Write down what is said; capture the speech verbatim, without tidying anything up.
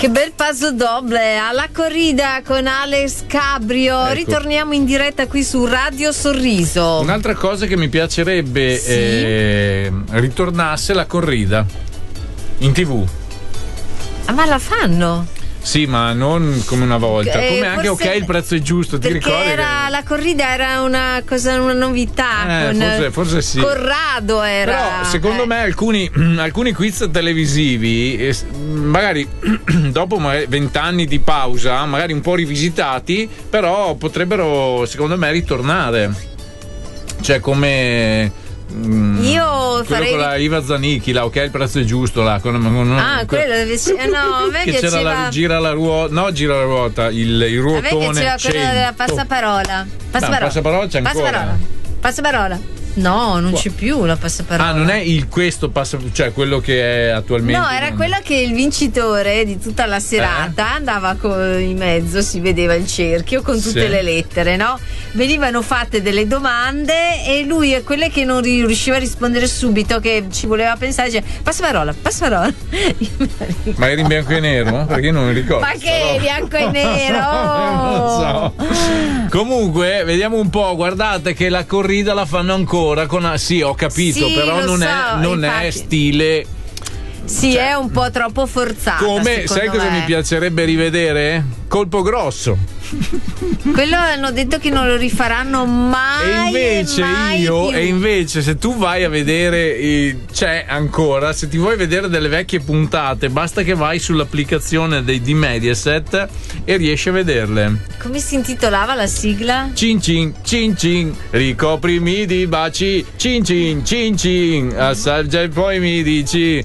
Che bel paso doble alla corrida con Alex Cabrio. Ecco. Ritorniamo in diretta qui su Radio Sorriso. Un'altra cosa che mi piacerebbe Sì? eh, ritornasse la corrida in tivù. Ah, ma la fanno? Sì, ma non come una volta. Eh, Come anche forse- ok, il prezzo è giusto, ti Perché ricordi? era, la corrida era una cosa, una novità. Eh, con forse- forse sì. Corrado era. Però secondo eh. me alcuni, alcuni quiz televisivi eh, s- magari dopo magari vent'anni di pausa, magari un po' rivisitati, però potrebbero secondo me ritornare. Cioè come mm, Io quello farei. con la Iva Zanicchi, là, ok, il prezzo è giusto là, con, con, Ah, quello deve essere. No, a me che c'era piaceva. la gira la ruota, no, gira la ruota, il, il A me ruotone piaceva quello della cento. passaparola. Passaparola. No, passaparola c'è ancora. Passaparola. Passaparola. No, non c'è più la passaparola. Ah, non è il questo passa, cioè quello che è attualmente. No, era non- quella che il vincitore di tutta la serata Eh? andava co- in mezzo, si vedeva il cerchio con tutte Sì. le lettere, no? Venivano fatte delle domande e lui a quelle che non ri- riusciva a rispondere subito, che ci voleva pensare, dice passaparola, passaparola. Ma eri in bianco e nero? Perché io non mi ricordo. Ma che bianco e nero? Non lo so. Comunque, vediamo un po'. Guardate che la corrida la fanno ancora. Con, sì, ho capito, Sì, però lo non, so, è, non è infatti. stile. Sì, Cioè, è un po' troppo forzata. Come, sai secondo cosa me. mi piacerebbe rivedere? Colpo grosso. Quello hanno detto che non lo rifaranno mai. E invece mai io, più. e invece se tu vai a vedere, eh, c'è ancora, se ti vuoi vedere delle vecchie puntate, basta che vai sull'applicazione dei, di Mediaset e riesci a vederle. Come si intitolava la sigla? Cin cin, cin cin, ricoprimi di baci, cin cin, cin cin, assaggia e poi mi dici.